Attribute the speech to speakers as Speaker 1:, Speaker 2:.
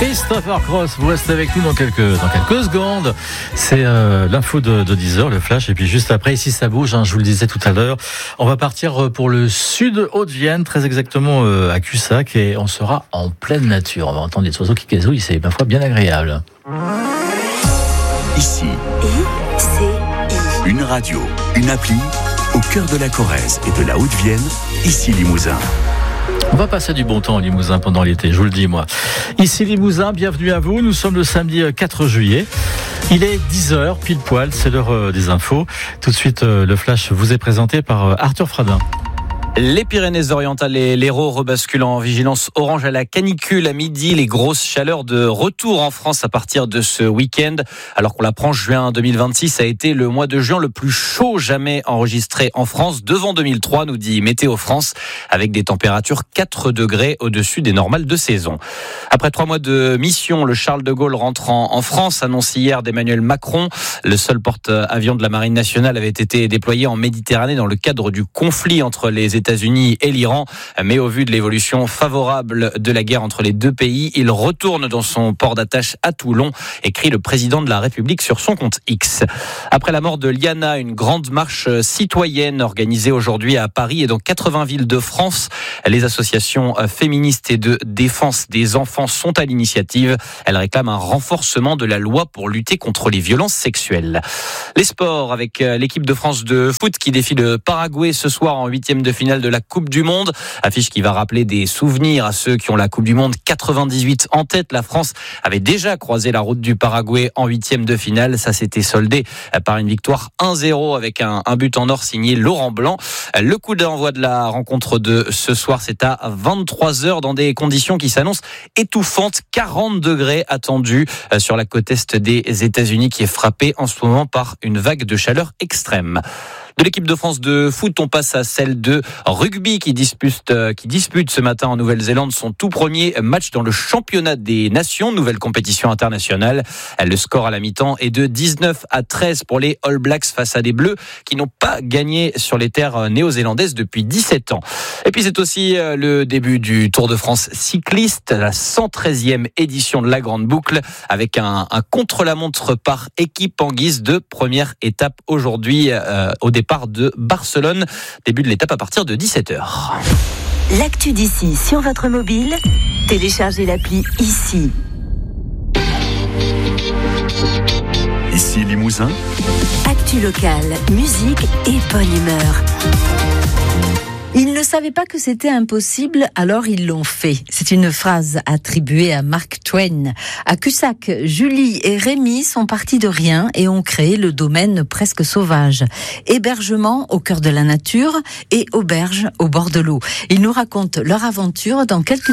Speaker 1: Christopher Cross, vous restez avec nous dans quelques secondes. C'est l'info de 10h, le flash. Et puis juste après, ici ça bouge, je vous le disais tout à l'heure. On va partir pour le sud Haute-Vienne, très exactement à Cussac. Et on sera en pleine nature. On va entendre des oiseaux qui gazouillent, c'est parfois bien agréable.
Speaker 2: Ici, une radio, une appli, au cœur de la Corrèze et de la Haute-Vienne, ici Limousin.
Speaker 1: On va passer du bon temps au Limousin pendant l'été, je vous le dis moi. Ici Limousin, bienvenue à vous. Nous sommes le samedi 4 juillet. Il est 10h, pile poil, c'est l'heure des infos. Tout de suite, le flash vous est présenté par Arthur Fradin.
Speaker 3: Les Pyrénées-Orientales et l'Hérault rebasculent en vigilance orange à la canicule à midi. Les grosses chaleurs de retour en France à partir de ce week-end. Alors qu'on l'apprend, juin 2026 a été le mois de juin le plus chaud jamais enregistré en France, devant 2003, nous dit Météo France, avec des températures 4 degrés au-dessus des normales de saison. Après 3 mois de mission, le Charles de Gaulle rentre en France, annonce hier d'Emmanuel Macron. Le seul porte-avions de la Marine nationale avait été déployé en Méditerranée dans le cadre du conflit entre les États-Unis et l'Iran, mais au vu de l'évolution favorable de la guerre entre les deux pays, il retourne dans son port d'attache à Toulon, écrit le président de la République sur son compte X. Après la mort de Liana, une grande marche citoyenne organisée aujourd'hui à Paris et dans 80 villes de France. Les associations féministes et de défense des enfants sont à l'initiative. Elles réclament un renforcement de la loi pour lutter contre les violences sexuelles. Les sports avec l'équipe de France de foot qui défie le Paraguay ce soir en 8e de finale de la Coupe du Monde. Affiche qui va rappeler des souvenirs à ceux qui ont la Coupe du Monde 98 en tête. La France avait déjà croisé la route du Paraguay en 8e de finale. Ça s'était soldé par une victoire 1-0 avec un but en or signé Laurent Blanc. Le coup d'envoi de la rencontre de ce soir, c'est à 23h dans des conditions qui s'annoncent étouffantes. 40 degrés attendus sur la côte est des États-Unis qui est frappée en ce moment par une vague de chaleur extrême. De l'équipe de France de foot, on passe à celle de rugby qui dispute ce matin en Nouvelle-Zélande son tout premier match dans le championnat des nations, nouvelle compétition internationale. Le score à la mi-temps est de 19-13 pour les All Blacks face à des Bleus qui n'ont pas gagné sur les terres néo-zélandaises depuis 17 ans. Et puis c'est aussi le début du Tour de France cycliste, la 113e édition de la Grande Boucle avec un contre-la-montre par équipe en guise de première étape aujourd'hui au départ de Barcelone. Début de l'étape à partir de 17h.
Speaker 4: L'actu d'ici sur votre mobile, téléchargez l'appli Ici.
Speaker 2: Ici Limousin.
Speaker 4: Actu locale, musique et bonne humeur. Ils ne savaient pas que c'était impossible, alors ils l'ont fait. C'est une phrase attribuée à Mark Twain. À Cussac, Julie et Rémi sont partis de rien et ont créé le domaine presque sauvage. Hébergement au cœur de la nature et auberge au bord de l'eau. Ils nous racontent leur aventure dans quelques